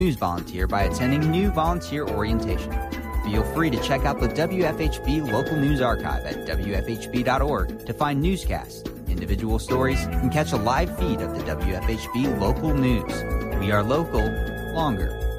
News volunteer by attending new volunteer orientation. Feel free to check out the WFHB Local News Archive at WFHB.org to find newscasts, individual stories, and catch a live feed of the WFHB Local News. We are local, longer.